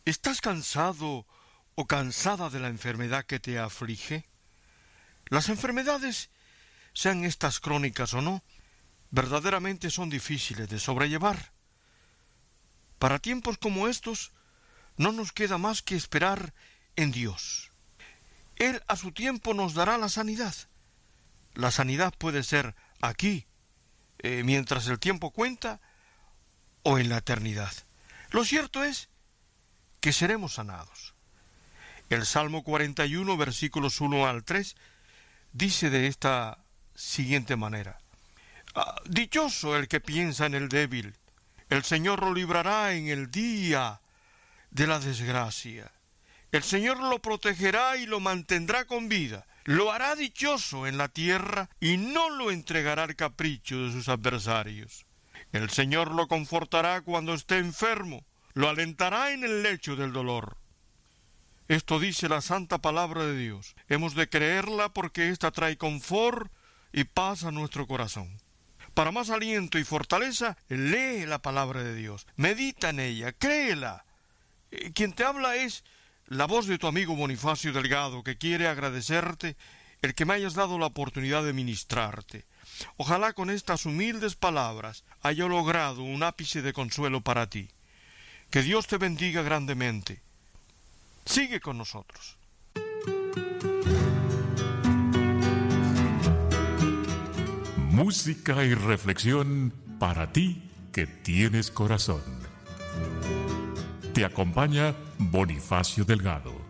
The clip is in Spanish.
¿Estás cansado o cansada de la enfermedad que te aflige? Las enfermedades, sean estas crónicas o no, verdaderamente son difíciles de sobrellevar. Para tiempos como estos, no nos queda más que esperar en Dios. Él a su tiempo nos dará la sanidad. La sanidad puede ser aquí, mientras el tiempo cuenta, o en la eternidad. Lo cierto es que seremos sanados. El Salmo 41, versículos 1 al 3, dice de esta siguiente manera: dichoso el que piensa en el débil, el Señor lo librará en el día de la desgracia. El Señor lo protegerá y lo mantendrá con vida. Lo hará dichoso en la tierra y no lo entregará al capricho de sus adversarios. El Señor lo confortará cuando esté enfermo, lo alentará en el lecho del dolor. Esto dice la santa palabra de Dios. Hemos de creerla porque ésta trae confort y paz a nuestro corazón. Para más aliento y fortaleza, lee la palabra de Dios, medita en ella, créela. Quien te habla es la voz de tu amigo Bonifacio Delgado, que quiere agradecerte el que me hayas dado la oportunidad de ministrarte. Ojalá con estas humildes palabras haya logrado un ápice de consuelo para ti. Que Dios te bendiga grandemente. Sigue con nosotros. Música y reflexión para ti que tienes corazón. Te acompaña Bonifacio Delgado.